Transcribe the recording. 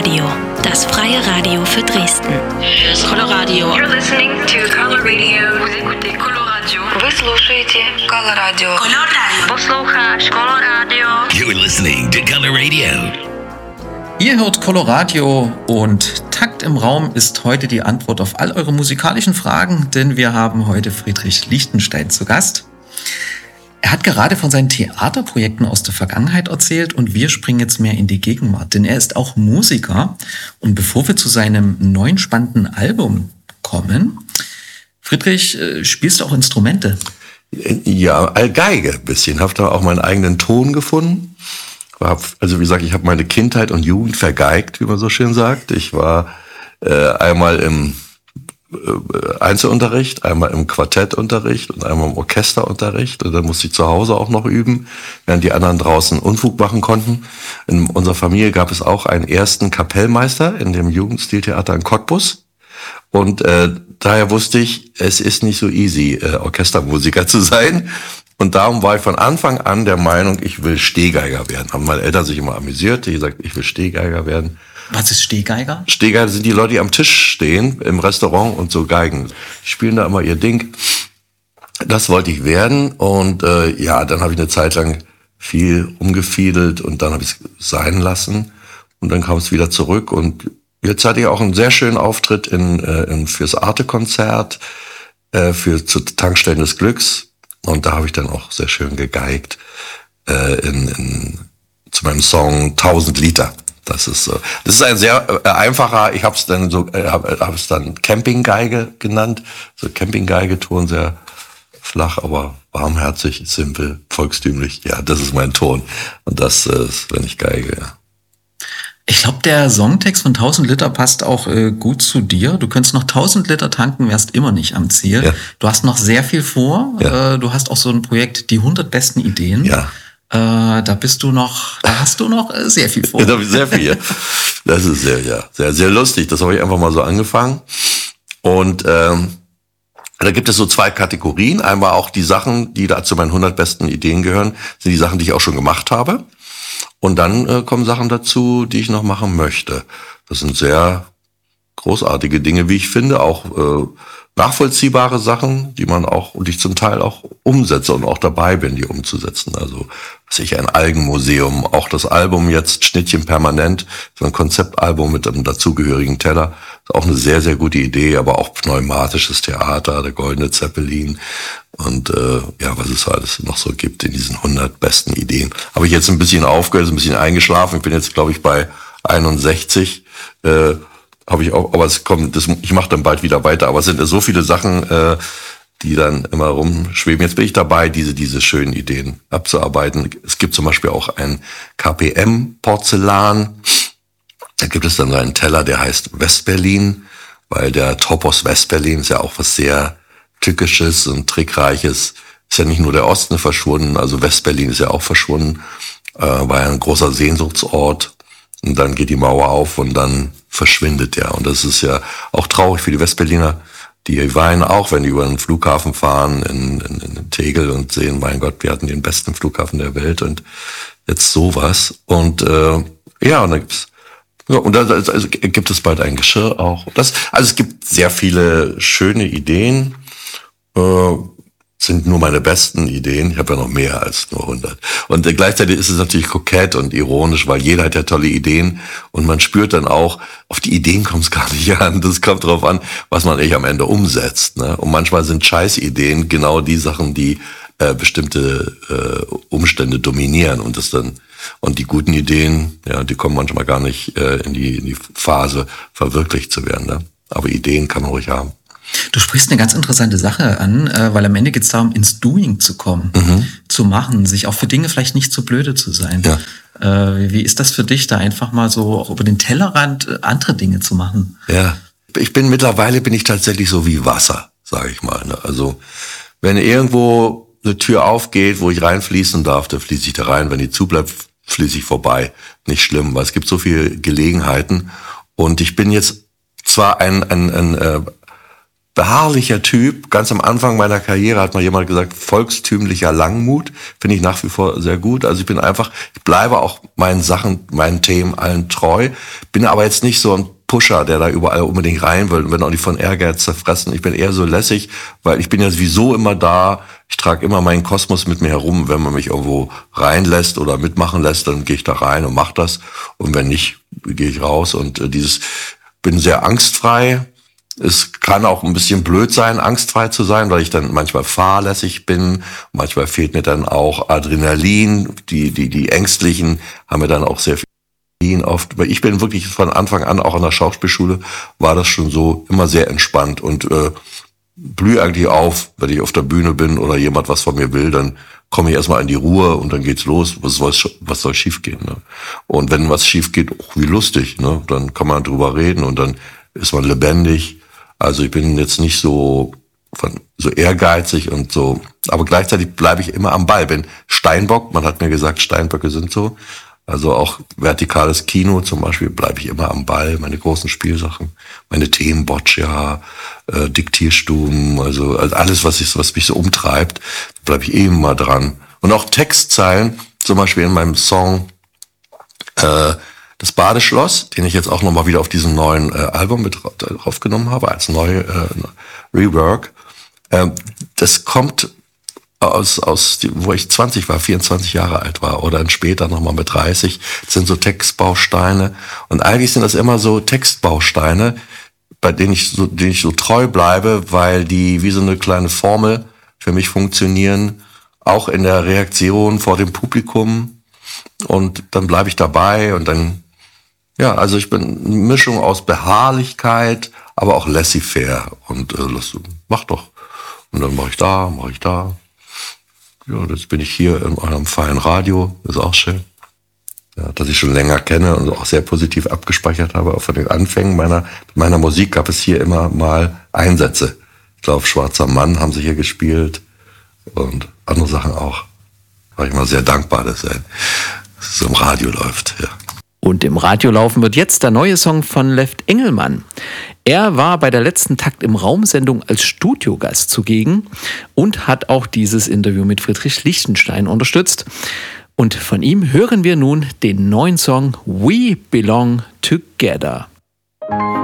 Radio, das freie Radio für Dresden. Coloradio. You're listening to Color Radio. Вы écoutez Coloradio. Вы слушаете Coloradio. Coloradio. Posloucháš Coloradio. You're listening to Color Radio. Ihr hört Coloradio und Takt im Raum ist heute die Antwort auf all eure musikalischen Fragen, denn wir haben heute Friedrich Lichtenstein zu Gast. Er hat gerade von seinen Theaterprojekten aus der Vergangenheit erzählt und wir springen jetzt mehr in die Gegenwart, denn er ist auch Musiker. Und bevor wir zu seinem neuen spannenden Album kommen, Friedrich, spielst du auch Instrumente? Ja, Geige ein bisschen. Habe da auch meinen eigenen Ton gefunden. Also wie gesagt, ich habe meine Kindheit und Jugend vergeigt, wie man so schön sagt. Ich war einmal im Einzelunterricht, einmal im Quartettunterricht und einmal im Orchesterunterricht. Und dann musste ich zu Hause auch noch üben, während die anderen draußen Unfug machen konnten. In unserer Familie gab es auch einen ersten Kapellmeister in dem Jugendstiltheater in Cottbus. Und daher wusste ich, es ist nicht so easy, Orchestermusiker zu sein. Und darum war ich von Anfang an der Meinung, ich will Stehgeiger werden. Haben meine Eltern sich immer amüsiert, die gesagt, ich will Stehgeiger werden. Was ist Stehgeiger? Stehgeiger sind die Leute, die am Tisch stehen im Restaurant und so Geigen. Die spielen da immer ihr Ding. Das wollte ich werden und dann habe ich eine Zeit lang viel umgefiedelt und dann habe ich es sein lassen und dann kam es wieder zurück und jetzt hatte ich auch einen sehr schönen Auftritt fürs Arte-Konzert, zur Tankstellen des Glücks und da habe ich dann auch sehr schön gegeigt zu meinem Song 1000 Liter. Das ist ein sehr einfacher, ich habe es dann Campinggeige genannt, so Campinggeige-Ton, sehr flach, aber warmherzig, simpel, volkstümlich. Ja, das ist mein Ton und das ist, wenn ich geige. Ja. Ich glaube, der Songtext von 1000 Liter passt auch gut zu dir. Du könntest noch 1000 Liter tanken, wärst immer nicht am Ziel. Ja. Du hast noch sehr viel vor. Ja. Du hast auch so ein Projekt, die 100 besten Ideen. Ja. Da hast du noch sehr viel vor. Da habe ich sehr viel. Das ist sehr, sehr lustig. Das habe ich einfach mal so angefangen. Und da gibt es so zwei Kategorien. Einmal auch die Sachen, die da zu meinen 100 besten Ideen gehören, sind die Sachen, die ich auch schon gemacht habe. Und dann kommen Sachen dazu, die ich noch machen möchte. Das sind sehr großartige Dinge, wie ich finde, auch nachvollziehbare Sachen, die ich zum Teil auch umsetze und auch dabei bin, die umzusetzen. Also, ein Algenmuseum, auch das Album jetzt, Schnittchen permanent, so ein Konzeptalbum mit einem dazugehörigen Teller, ist auch eine sehr, sehr gute Idee, aber auch pneumatisches Theater, der Goldene Zeppelin und was es alles noch so gibt in diesen 100 besten Ideen. Habe ich jetzt ein bisschen aufgehört, ein bisschen eingeschlafen. Ich bin jetzt, glaube ich, bei 61. Habe ich auch, aber ich mache dann bald wieder weiter. Aber es sind so viele Sachen, die dann immer rumschweben. Jetzt bin ich dabei, diese schönen Ideen abzuarbeiten. Es gibt zum Beispiel auch ein KPM-Porzellan. Da gibt es dann so einen Teller, der heißt Westberlin, weil der Topos Westberlin ist ja auch was sehr Tückisches und Trickreiches. Ist ja nicht nur der Osten verschwunden, also Westberlin ist ja auch verschwunden, war ja ein großer Sehnsuchtsort. Und dann geht die Mauer auf und dann verschwindet er. Und das ist ja auch traurig für die Westberliner. Die weinen auch, wenn die über den Flughafen fahren in Tegel und sehen, mein Gott, wir hatten den besten Flughafen der Welt und jetzt sowas. Und und dann gibt es bald ein Geschirr auch. Es gibt sehr viele schöne Ideen. Sind nur meine besten Ideen. Ich habe ja noch mehr als nur 100. Und gleichzeitig ist es natürlich kokett und ironisch, weil jeder hat ja tolle Ideen und man spürt dann auch, auf die Ideen kommt es gar nicht an. Das kommt drauf an, was man eigentlich am Ende umsetzt. Ne? Und manchmal sind Scheißideen genau die Sachen, die bestimmte Umstände dominieren und die guten Ideen, ja, die kommen manchmal gar nicht in die Phase verwirklicht zu werden. Ne? Aber Ideen kann man ruhig haben. Du sprichst eine ganz interessante Sache an, weil am Ende geht es darum, ins Doing zu kommen, zu machen, sich auch für Dinge vielleicht nicht zu blöde zu sein. Ja. Wie ist das für dich, da einfach mal so auch über den Tellerrand andere Dinge zu machen? Ja, mittlerweile bin ich tatsächlich so wie Wasser, sage ich mal. Ne? Also wenn irgendwo eine Tür aufgeht, wo ich reinfließen darf, dann fließe ich da rein. Wenn die zubleibt, fließe ich vorbei. Nicht schlimm, weil es gibt so viele Gelegenheiten. Und ich bin jetzt zwar ein beharrlicher Typ. Ganz am Anfang meiner Karriere hat mal jemand gesagt, volkstümlicher Langmut. Finde ich nach wie vor sehr gut. Also ich bleibe auch meinen Sachen, meinen Themen allen treu. Bin aber jetzt nicht so ein Pusher, der da überall unbedingt rein will und bin auch nicht von Ehrgeiz zerfressen. Ich bin eher so lässig, weil ich bin ja sowieso immer da. Ich trage immer meinen Kosmos mit mir herum. Wenn man mich irgendwo reinlässt oder mitmachen lässt, dann gehe ich da rein und mache das. Und wenn nicht, gehe ich raus. Und bin sehr angstfrei. Es kann auch ein bisschen blöd sein, angstfrei zu sein, weil ich dann manchmal fahrlässig bin. Manchmal fehlt mir dann auch Adrenalin. Die Ängstlichen haben mir dann auch sehr viel oft, weil ich bin wirklich von Anfang an, auch an der Schauspielschule, war das schon so immer sehr entspannt und blühe eigentlich auf, wenn ich auf der Bühne bin oder jemand was von mir will, dann komme ich erstmal in die Ruhe und dann geht's los. Was soll schief gehen? Ne? Und wenn was schief geht, wie lustig, ne? Dann kann man drüber reden und dann ist man lebendig. Also ich bin jetzt nicht so ehrgeizig und so, aber gleichzeitig bleibe ich immer am Ball. Bin Steinbock, man hat mir gesagt, Steinböcke sind so. Also auch vertikales Kino zum Beispiel bleibe ich immer am Ball, meine großen Spielsachen, meine Themenboccia, Diktierstuben, also alles, was mich so umtreibt, bleibe ich immer dran. Und auch Textzeilen, zum Beispiel in meinem Song Das Badeschloss, den ich jetzt auch nochmal wieder auf diesem neuen Album mit draufgenommen habe, als neue Rework. Das kommt wo ich 20 war, 24 Jahre alt war oder dann später nochmal mit 30. Das sind so Textbausteine. Und eigentlich sind das immer so Textbausteine, bei denen ich so treu bleibe, weil die wie so eine kleine Formel für mich funktionieren, auch in der Reaktion vor dem Publikum. Und dann bleibe ich dabei und dann, ja, also ich bin eine Mischung aus Beharrlichkeit, aber auch laissez-faire und mach doch. Und dann mache ich da. Ja, jetzt bin ich hier in eurem feinen Radio, ist auch schön. Ja, dass ich schon länger kenne und auch sehr positiv abgespeichert habe. Auch von den Anfängen meiner Musik gab es hier immer mal Einsätze. Ich glaube, Schwarzer Mann haben sie hier gespielt und andere Sachen auch. War ich mal sehr dankbar, dass es im Radio läuft. Ja. Und im Radio laufen wird jetzt der neue Song von Left Engelmann. Er war bei der letzten Takt im Raum-Sendung als Studiogast zugegen und hat auch dieses Interview mit Friedrich Lichtenstein unterstützt. Und von ihm hören wir nun den neuen Song We Belong Together.